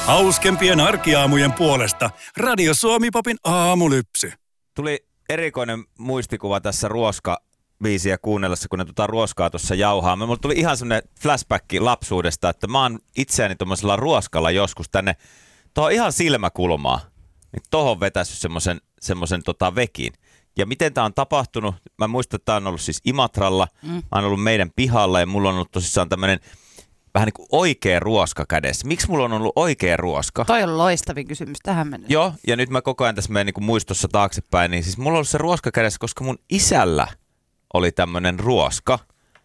Hauskempien arkiaamujen puolesta Radio Suomi-popin aamulypsy. Tuli erikoinen muistikuva tässä ruoskabiisiä kuunnellessa, kun ne ruoskaa tuossa jauhaa. Mulla tuli ihan semmoinen flashback lapsuudesta, että mä oon itseäni tuommoisella ruoskalla joskus tänne tuohon ihan silmäkulmaa. Niin tohon vetässyt semmoisen vekin. Ja miten tää on tapahtunut? Mä muistan, että tää on ollut siis Imatralla. Mä oon ollut meidän pihalla ja mulla on ollut tosissaan tämmönen vähän niin kuin oikea ruoska kädessä. Miksi mulla on ollut oikea ruoska? Toi on loistavin kysymys tähän mennessä. Joo, ja nyt mä koko ajan tässä menen niin kuin muistossa taaksepäin, niin siis mulla on ollut se ruoska kädessä, koska mun isällä oli tämmönen ruoska.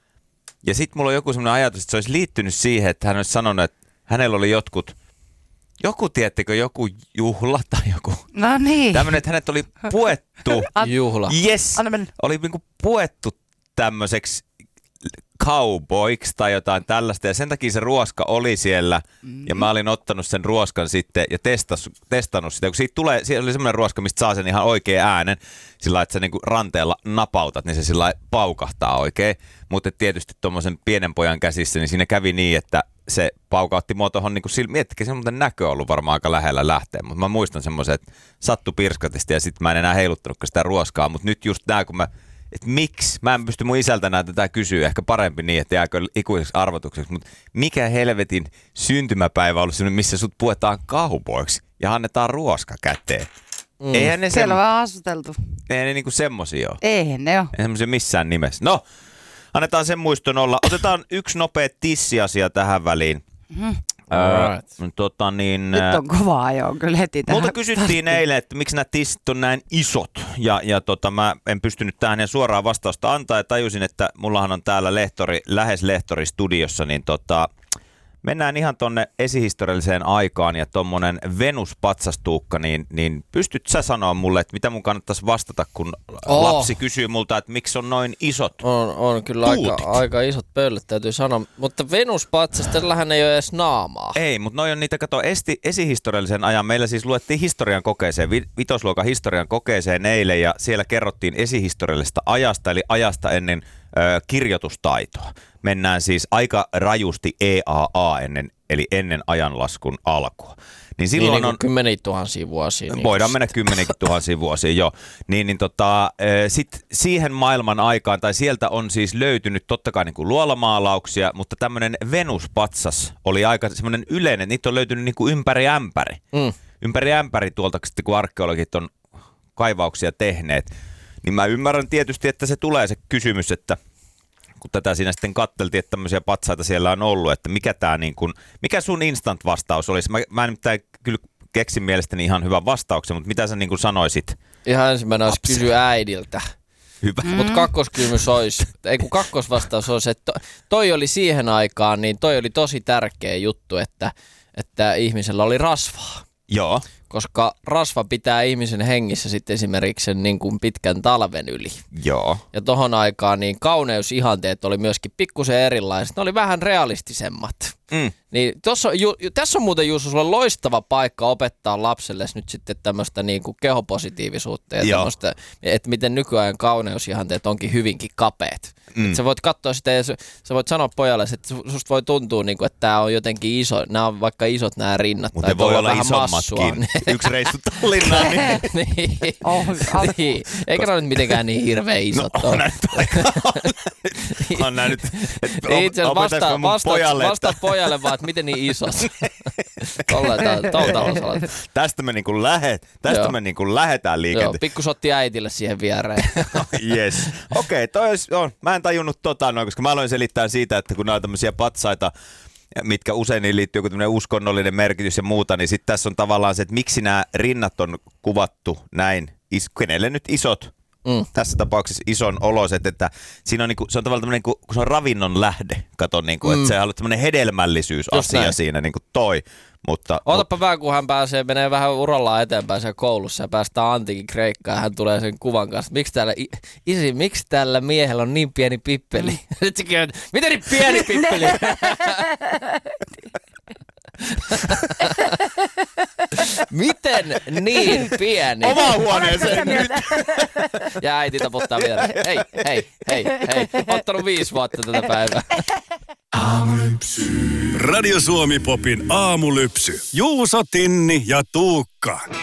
Ja sit mulla on joku semmoinen ajatus, että se olisi liittynyt siihen, että hän olisi sanonut, että hänellä oli tiedättekö, joku juhla tai joku. No niin. Tämmönen, että hänet oli puettu. Juhla. Yes. Oli niinku puettu tämmöiseksi cowboyksi tai jotain tällaista, ja sen takia se ruoska oli siellä, ja mä olin ottanut sen ruoskan sitten ja testannut sitä, kun siellä oli semmoinen ruoska, mistä saa sen ihan oikean äänen, sillä että sä niinku ranteella napautat, niin se sillä paukahtaa oikein, mutta tietysti tuommoisen pienen pojan käsissä, niin siinä kävi niin, että se paukautti mua tuohon, niin miettikää, se muuten näkö on ollut varmaan aika lähellä lähteä, mutta mä muistan semmoisen, että sattui pirskatisti, ja sitten mä en enää heiluttanutkaan sitä ruoskaa, mutta nyt just nää, kun että miksi? Mä en pysty mun isältä näitä tätä kysyä, ehkä parempi niin, että jääkö ikuiseksi arvotukseksi, mutta mikä helvetin syntymäpäivä on ollut sellainen, missä sut puetaan kaupoiksi ja annetaan ruoska käteen? Eihän ne Siellä on vähän asuteltu. Eihän ne niinku semmosia ole. Eihän ne ole. Ei semmosia missään nimessä. No, annetaan sen muiston olla. Otetaan yksi nopea tissiasia tähän väliin. Right. Nyt on kova ajoa kyllä heti tähän. Multa kysyttiin eilen, että miksi nämä tissit on näin isot. Ja mä en pystynyt tähän suoraan vastausta antaa ja tajusin, että mullahan on täällä lähes lehtori-studiossa, niin mennään ihan tonne esihistorialliseen aikaan ja tommonen Venus-patsastuukka, niin pystyt sä sanoa mulle, että mitä mun kannattaisi vastata, kun lapsi kysyy multa, että miksi on noin isot On kyllä aika isot pöllöt, täytyy sanoa. Mutta Venus-patsas, tällähän ei ole edes naamaa. Ei, mutta noi on niitä, kato, esihistoriallisen ajan. Meillä siis luettiin historian kokeeseen, vitosluokan historian kokeeseen eilen, ja siellä kerrottiin esihistoriallisesta ajasta, eli ajasta ennen kirjoitustaitoa. Mennään siis aika rajusti EAA ennen ajanlaskun alkua. Niin silloin on 10 000 vuosia. Niin voidaan mennä 10 000 vuosia, joo. Sitten siihen maailman aikaan, tai sieltä on siis löytynyt totta kai niin kuin luolamaalauksia, mutta tämmöinen Venuspatsas oli aika semmoinen yleinen, niitä on löytynyt niin kuin ympäri ämpäri. Ympäri ämpäri tuolta sitten, kun arkeologit on kaivauksia tehneet. Niin mä ymmärrän tietysti, että se tulee se kysymys, että kun tätä siinä sitten katteltiin, että tämmöisiä patsaita siellä on ollut, että mikä sun instant-vastaus olisi? Mä en nimittäin kyllä keksin mielestäni ihan hyvän vastauksen, mutta mitä sä niin kuin sanoisit? Ihan ensimmäinen olisi kysyä äidiltä. Hyvä. Mutta kakkoskysymys olisi, kakkosvastaus olisi, että toi oli siihen aikaan, niin toi oli tosi tärkeä juttu, että ihmisellä oli rasvaa. Joo. Koska rasva pitää ihmisen hengissä sitten esimerkiksi sen niin kuin pitkän talven yli. Joo. Ja tohon aikaan niin kauneusihanteet oli myöskin pikkusen erilaiset. Ne oli vähän realistisemmat. Niin tässä on muuten, Juuso, sulla loistava paikka opettaa lapselle nyt sitten tämmöistä niin kuin kehopositiivisuutta ja tämmöistä, että miten nykyajan kauneusihanteet onkin hyvinkin kapeat. Että sä voit katsoa sitä ja sä voit sanoa pojalle, että susta voi tuntua, niin kuin, että tää on jotenkin iso, nämä on vaikka isot nämä rinnat. Mutta voi olla isommatkin. Yksi reissu Tallinnaan. Niin. Eikä ne nyt mitenkään niin hirveän isot ole. On nää nyt. Itse asiassa vastaa pojalle vaan, että miten niin isot. Tuolta osalla. Tästä me niinku lähetään liikenteen. Joo, pikkusotti äitille siihen viereen. Yes. Okei, mä en tajunnut koska mä aloin selittää siitä, että kun nämä on tämmöisiä patsaita, mitkä usein liittyy joku tämmöinen uskonnollinen merkitys ja muuta, niin sitten tässä on tavallaan se, että miksi nämä rinnat on kuvattu näin, kenelle nyt isot, tässä tapauksessa ison oloiset, että siinä on niinku, se on tavallaan tämmöinen, kun se on ravinnon lähde, kato, niinku, että se on tämmöinen hedelmällisyysasia siinä, niinku toi. Otapa vähän, kun hän menee vähän urallaan eteenpäin siellä koulussa ja päästään antiikin Kreikkaan ja hän tulee sen kuvan kanssa. Miksi tällä miehellä on niin pieni pippeli? Miten niin pieni pippeli? Miten niin pieni? Omaan huoneeseen nyt. Ja äiti taputtaa vielä. Hei. Ottanut 5 vuotta tätä päivää. Radio Suomi Popin aamulypsy. Juuso, Tinni ja Tuukka.